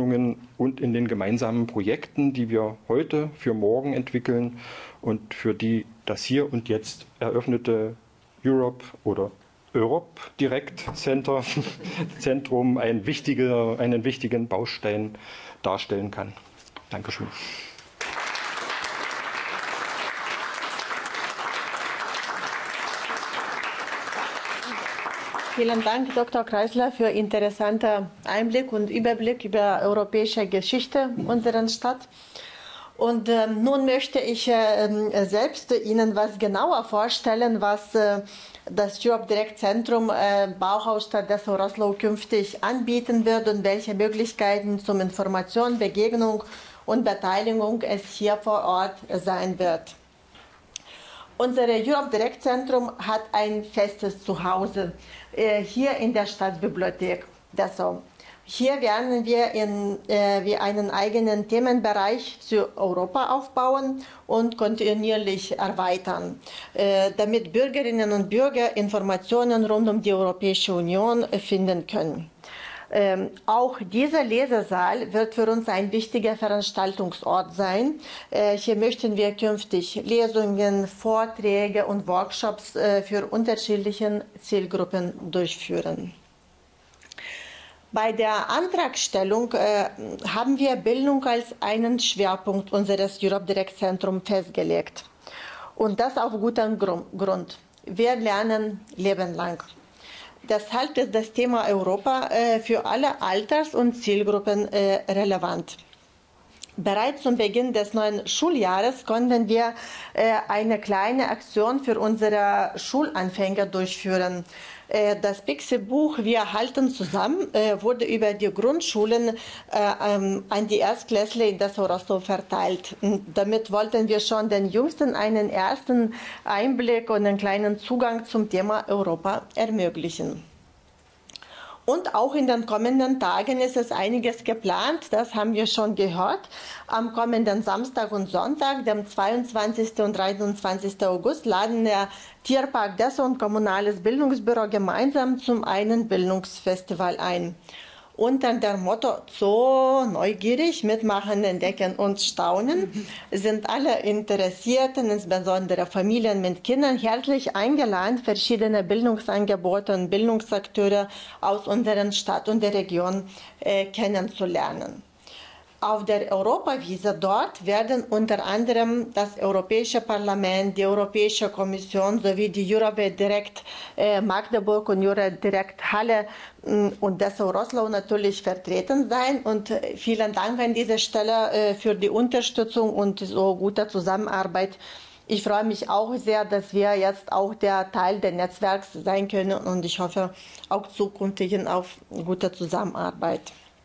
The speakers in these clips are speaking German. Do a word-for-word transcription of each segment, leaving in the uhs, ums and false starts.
Herausforderungen und in den gemeinsamen Projekten, die wir heute für morgen entwickeln und für die das hier und jetzt eröffnete Europe oder Europe Direct Center Zentrum ein wichtiger, einen wichtigen Baustein darstellen kann. Dankeschön. Vielen Dank, Doktor Kreisler, für interessanten Einblick und Überblick über europäische Geschichte unserer Stadt. Und äh, nun möchte ich äh, selbst Ihnen was genauer vorstellen, was äh, das Europe Direct Zentrum äh, Bauhausstadt Dessau-Roßlau künftig anbieten wird und welche Möglichkeiten zum Information, Begegnung und Beteiligung es hier vor Ort sein wird. Unser Europe Direct Zentrum hat ein festes Zuhause äh, hier in der Staatsbibliothek Dessau. Hier werden wir in, äh, wir einen eigenen Themenbereich zu Europa aufbauen und kontinuierlich erweitern, äh, damit Bürgerinnen und Bürger Informationen rund um die Europäische Union finden können. Ähm, auch dieser Lesesaal wird für uns ein wichtiger Veranstaltungsort sein. Äh, hier möchten wir künftig Lesungen, Vorträge und Workshops äh, für unterschiedliche Zielgruppen durchführen. Bei der Antragstellung äh, haben wir Bildung als einen Schwerpunkt unseres Europe Direct Zentrum festgelegt. Und das auf gutem Grund. Wir lernen lebenlang. Deshalb ist das Thema Europa äh, für alle Alters- und Zielgruppen äh, relevant. Bereits zum Beginn des neuen Schuljahres konnten wir äh, eine kleine Aktion für unsere Schulanfänger durchführen. Äh, das Pixie-Buch Wir halten zusammen äh, wurde über die Grundschulen äh, ähm, an die Erstklässler in Dessau-Roßlau verteilt. Und damit wollten wir schon den Jüngsten einen ersten Einblick und einen kleinen Zugang zum Thema Europa ermöglichen. Und auch in den kommenden Tagen ist es einiges geplant, das haben wir schon gehört. Am kommenden Samstag und Sonntag, dem zweiundzwanzigsten und dreiundzwanzigsten August, laden der Tierpark Dessau und Kommunales Bildungsbüro gemeinsam zum einen Bildungsfestival ein. Unter dem Motto "So neugierig, mitmachen, entdecken und staunen" sind alle Interessierten, insbesondere Familien mit Kindern, herzlich eingeladen, verschiedene Bildungsangebote und Bildungsakteure aus unserer Stadt und der Region äh, kennenzulernen. Auf der Europawiese dort werden unter anderem das Europäische Parlament, die Europäische Kommission sowie die Europe Direct äh, Magdeburg und Europe Direct Halle äh, und Dessau-Roßlau natürlich vertreten sein. Und äh, vielen Dank an dieser Stelle äh, für die Unterstützung und so gute Zusammenarbeit. Ich freue mich auch sehr, dass wir jetzt auch der Teil des Netzwerks sein können und ich hoffe auch zukünftig auf gute Zusammenarbeit.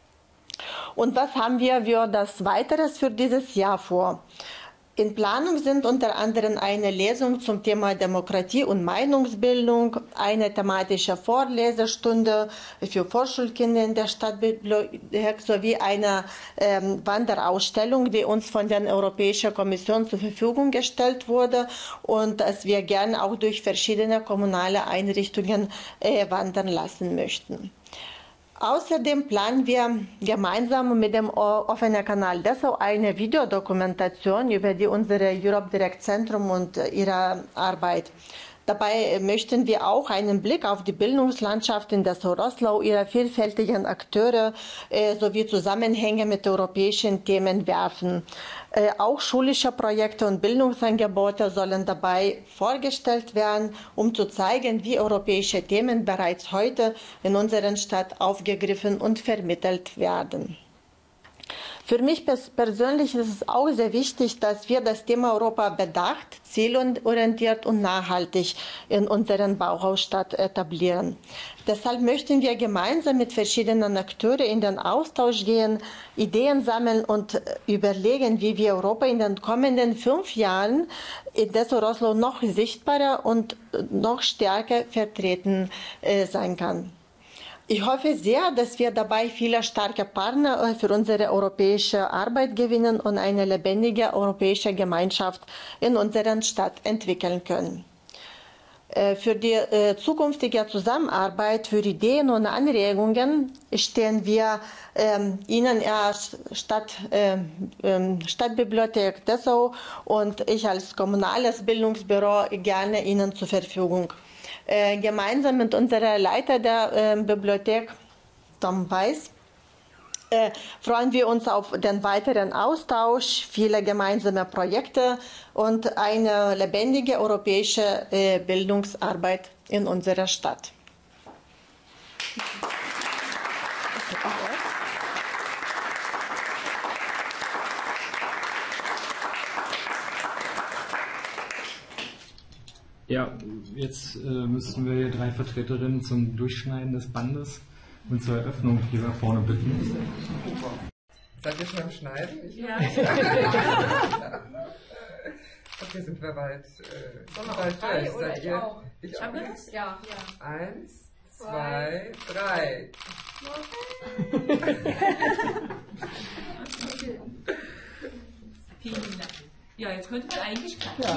Und was haben wir für das Weiteres für dieses Jahr vor? In Planung sind unter anderem eine Lesung zum Thema Demokratie und Meinungsbildung, eine thematische Vorlesestunde für Vorschulkinder in der Stadtbibliothek sowie eine ähm, Wanderausstellung, die uns von der Europäischen Kommission zur Verfügung gestellt wurde und das wir gerne auch durch verschiedene kommunale Einrichtungen äh, wandern lassen möchten. Außerdem planen wir gemeinsam mit dem offenen Kanal Dessau eine Videodokumentation über die unsere Europe Direct Zentrum und ihre Arbeit. Dabei möchten wir auch einen Blick auf die Bildungslandschaft in Dessau-Roßlau, ihre vielfältigen Akteure äh, sowie Zusammenhänge mit europäischen Themen werfen. Äh, auch schulische Projekte und Bildungsangebote sollen dabei vorgestellt werden, um zu zeigen, wie europäische Themen bereits heute in unserer Stadt aufgegriffen und vermittelt werden. Für mich persönlich ist es auch sehr wichtig, dass wir das Thema Europa bedacht, zielorientiert und nachhaltig in unserer Bauhausstadt etablieren. Deshalb möchten wir gemeinsam mit verschiedenen Akteuren in den Austausch gehen, Ideen sammeln und überlegen, wie wir Europa in den kommenden fünf Jahren in Dessau-Roßlau noch sichtbarer und noch stärker vertreten äh, sein kann. Ich hoffe sehr, dass wir dabei viele starke Partner für unsere europäische Arbeit gewinnen und eine lebendige europäische Gemeinschaft in unserer Stadt entwickeln können. Für die zukünftige Zusammenarbeit, für Ideen und Anregungen stehen wir ähm, Ihnen als Stadt, äh, Stadtbibliothek Dessau und ich als kommunales Bildungsbüro gerne Ihnen zur Verfügung. Äh, gemeinsam mit unserem Leiter der äh, Bibliothek, Tom Weiß, äh, freuen wir uns auf den weiteren Austausch, viele gemeinsame Projekte und eine lebendige europäische äh, Bildungsarbeit in unserer Stadt. Ja, jetzt äh, müssten wir drei Vertreterinnen zum Durchschneiden des Bandes und zur Eröffnung hier nach vorne bitten. Seid ihr schon am Schneiden? Ja. Okay, sind wir bald. Äh, Sollen wir bald auf drei durch. oder Seid ich ihr? auch? Ich Schaffen auch. wir das? Ja. ja. Eins, zwei, drei. Vielen Dank. Ja, jetzt könnte man eigentlich klappen. Ja.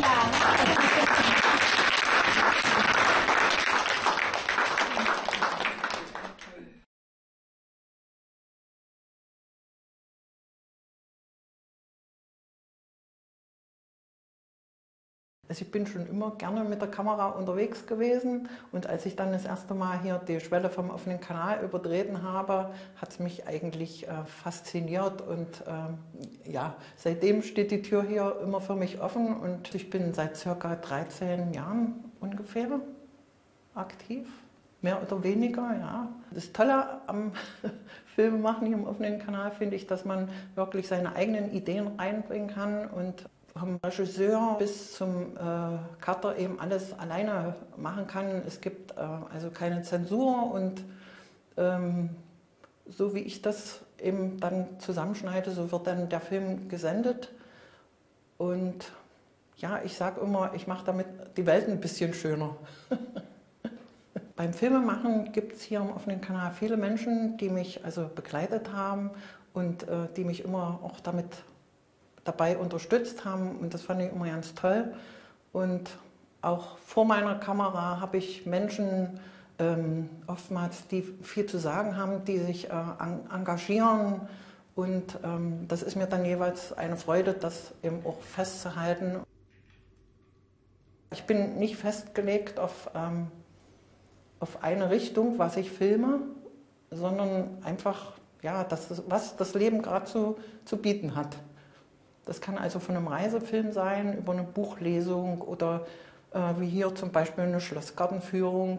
Also ich bin schon immer gerne mit der Kamera unterwegs gewesen und als ich dann das erste Mal hier die Schwelle vom offenen Kanal übertreten habe, hat es mich eigentlich äh, fasziniert und ähm, ja, seitdem steht die Tür hier immer für mich offen und ich bin seit circa dreizehn Jahren ungefähr aktiv, mehr oder weniger, ja. Das Tolle am Filmemachen hier im offenen Kanal finde ich, dass man wirklich seine eigenen Ideen reinbringen kann und vom Regisseur bis zum äh, Cutter eben alles alleine machen kann. Es gibt äh, also keine Zensur und ähm, so wie ich das eben dann zusammenschneide, so wird dann der Film gesendet. Und ja, ich sage immer, ich mache damit die Welt ein bisschen schöner. Beim Filmemachen gibt es hier im offenen Kanal viele Menschen, die mich also begleitet haben und äh, die mich immer auch damit dabei unterstützt haben und das fand ich immer ganz toll. Und auch vor meiner Kamera habe ich Menschen ähm, oftmals, die viel zu sagen haben, die sich äh, engagieren und ähm, das ist mir dann jeweils eine Freude, das eben auch festzuhalten. Ich bin nicht festgelegt auf, ähm, auf eine Richtung, was ich filme, sondern einfach, ja, das, was das Leben gerade so zu bieten hat. Das kann also von einem Reisefilm sein, über eine Buchlesung oder äh, wie hier zum Beispiel eine Schlossgartenführung.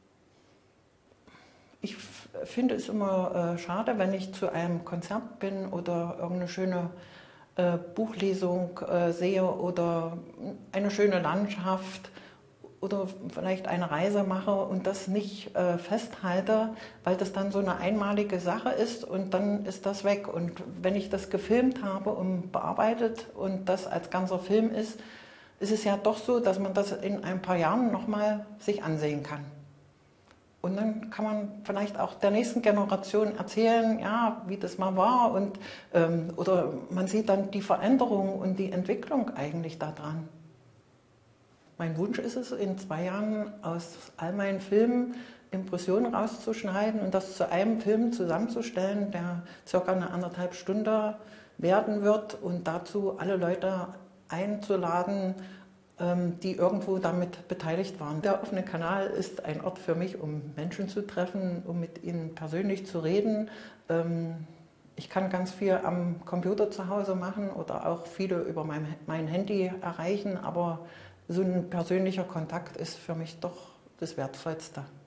Ich finde es immer äh, schade, wenn ich zu einem Konzert bin oder irgendeine schöne äh, Buchlesung äh, sehe oder eine schöne Landschaft oder vielleicht eine Reise mache und das nicht äh, festhalte, weil das dann so eine einmalige Sache ist und dann ist das weg. Und wenn ich das gefilmt habe und bearbeitet und das als ganzer Film ist, ist es ja doch so, dass man das in ein paar Jahren nochmal sich ansehen kann. Und dann kann man vielleicht auch der nächsten Generation erzählen, ja, wie das mal war und, ähm, oder man sieht dann die Veränderung und die Entwicklung eigentlich daran. Mein Wunsch ist es, in zwei Jahren aus all meinen Filmen Impressionen rauszuschneiden und das zu einem Film zusammenzustellen, der circa eine anderthalb Stunde werden wird und dazu alle Leute einzuladen, die irgendwo damit beteiligt waren. Der offene Kanal ist ein Ort für mich, um Menschen zu treffen, um mit ihnen persönlich zu reden. Ich kann ganz viel am Computer zu Hause machen oder auch viele über mein, mein Handy erreichen, aber so ein persönlicher Kontakt ist für mich doch das Wertvollste.